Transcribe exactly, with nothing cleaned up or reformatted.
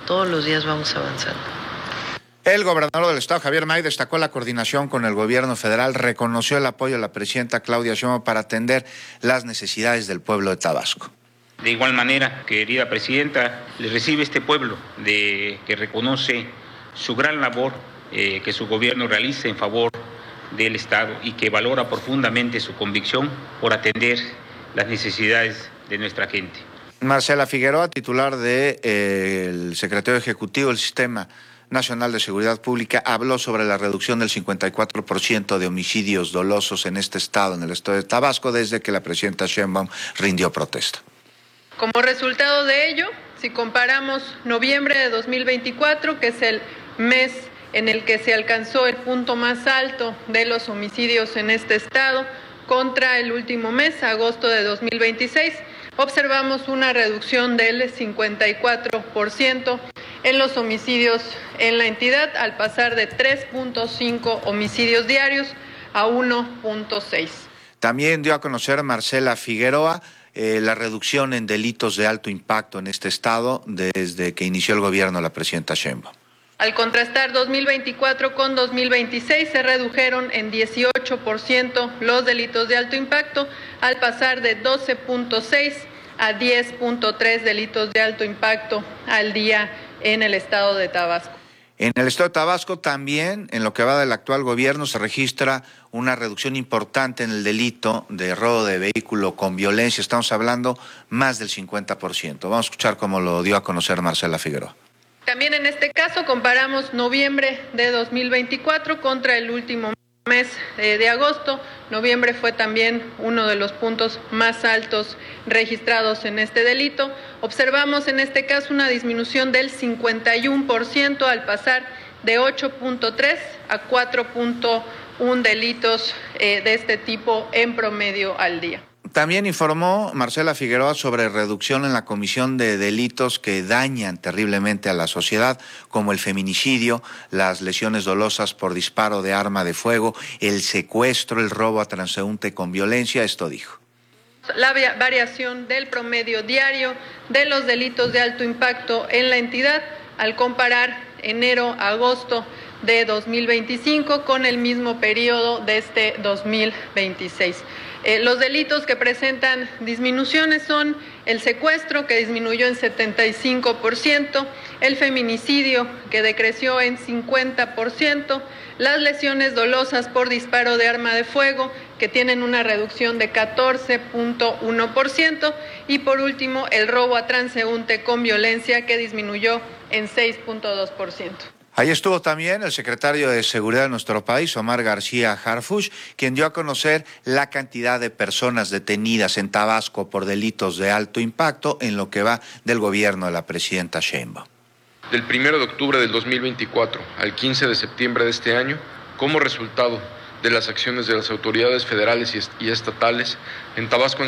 Todos los días vamos avanzando. El gobernador del estado, Javier May, destacó la coordinación con el gobierno federal, reconoció el apoyo de la presidenta Claudia Sheinbaum para atender las necesidades del pueblo de Tabasco. De igual manera, querida presidenta, le recibe este pueblo de que reconoce su gran labor eh, que su gobierno realiza en favor del Estado y que valora profundamente su convicción por atender las necesidades de nuestra gente. Marcela Figueroa, titular del de, eh, secretario ejecutivo del Sistema Nacional de Seguridad Pública, habló sobre la reducción del cincuenta y cuatro por ciento de homicidios dolosos en este estado, en el estado de Tabasco, desde que la presidenta Sheinbaum rindió protesta. Como resultado de ello, si comparamos noviembre de dos mil veinticuatro, que es el mes en el que se alcanzó el punto más alto de los homicidios en este estado, contra el último mes, agosto de dos mil veintiséis, observamos una reducción del cincuenta y cuatro por ciento en los homicidios en la entidad, al pasar de tres punto cinco homicidios diarios a uno punto seis. También dio a conocer Marcela Figueroa eh, la reducción en delitos de alto impacto en este estado desde que inició el gobierno de la presidenta Sheinbaum. Al contrastar dos mil veinticuatro con dos mil veintiséis, se redujeron en dieciocho por ciento los delitos de alto impacto, al pasar de doce punto seis a diez punto tres delitos de alto impacto al día en el estado de Tabasco. En el estado de Tabasco también, en lo que va del actual gobierno, se registra una reducción importante en el delito de robo de vehículo con violencia. Estamos hablando más del cincuenta por ciento. Vamos a escuchar cómo lo dio a conocer Marcela Figueroa. También en este caso comparamos noviembre de dos mil veinticuatro contra el último mes eh, de agosto. Noviembre fue también uno de los puntos más altos registrados en este delito. Observamos en este caso una disminución del cincuenta y uno por ciento al pasar de ocho punto tres a cuatro punto uno delitos eh, de este tipo en promedio al día. También informó Marcela Figueroa sobre reducción en la comisión de delitos que dañan terriblemente a la sociedad, como el feminicidio, las lesiones dolosas por disparo de arma de fuego, el secuestro, el robo a transeúnte con violencia. Esto dijo. La variación del promedio diario de los delitos de alto impacto en la entidad al comparar enero a agosto de dos mil veinticinco con el mismo periodo de este dos mil veintiséis. Eh, los delitos que presentan disminuciones son el secuestro, que disminuyó en setenta y cinco por ciento, el feminicidio, que decreció en cincuenta por ciento, las lesiones dolosas por disparo de arma de fuego, que tienen una reducción de catorce punto uno por ciento, y por último el robo a transeúnte con violencia, que disminuyó en seis punto dos por ciento. Ahí estuvo también el secretario de Seguridad de nuestro país, Omar García Harfuch, quien dio a conocer la cantidad de personas detenidas en Tabasco por delitos de alto impacto en lo que va del gobierno de la presidenta Sheinbaum. Del primero de octubre del dos mil veinticuatro al quince de septiembre de este año, como resultado de las acciones de las autoridades federales y estatales, en Tabasco